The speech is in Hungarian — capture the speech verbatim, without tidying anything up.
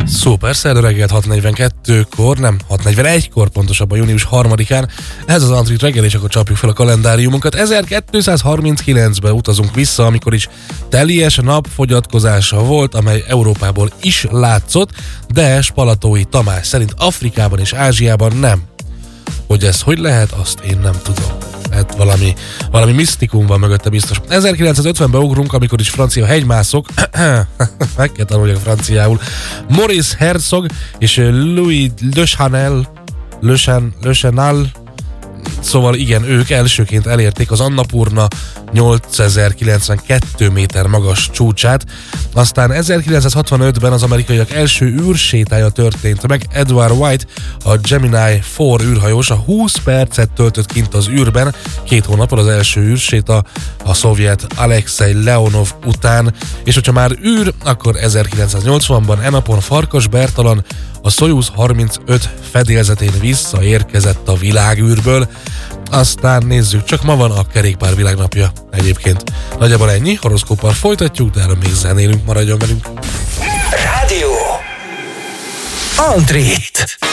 Szuper, szerda reggelt hat negyvenkettőkor, nem, hat negyvenegykor pontosabban június harmadikán. Ez az Antrit reggel, és akkor csapjuk fel a kalendáriumunkat. ezerkétszázharminckilencben utazunk vissza, amikor is teljes napfogyatkozása volt, amely Európából is látszott, de Spalatói Tamás szerint Afrikában és Ázsiában nem. Hogy ez hogy lehet, azt én nem tudom. Hát valami, valami misztikum van mögötte biztos. ezerkilencszázötvenben ugrunk, amikor is francia hegymászok, meg kell tanuljak franciául, Maurice Herzog és Louis Le Chanel, Le, Chan, Le Chanel, szóval igen, ők elsőként elérték az Annapurna nyolcezer-kilencvenkettő méter magas csúcsát, aztán ezerkilencszázhatvanötben az amerikaiak első űrsétája történt meg. Edward White, a Gemini négy űrhajós, a húsz percet töltött kint az űrben, két hónappal az első űrséta a szovjet Alexei Leonov után, és hogyha már űr, akkor ezerkilencszáznyolcvanban e napon Farkas Bertalan a Szojuz harmincöt fedélzetén visszaérkezett a világűrből. Aztán nézzük, csak ma van a kerékpár világnapja egyébként. Nagyjából ennyi, horoszkóppal folytatjuk, de előbb még zenélünk, maradjon velünk. Rádió Antrit.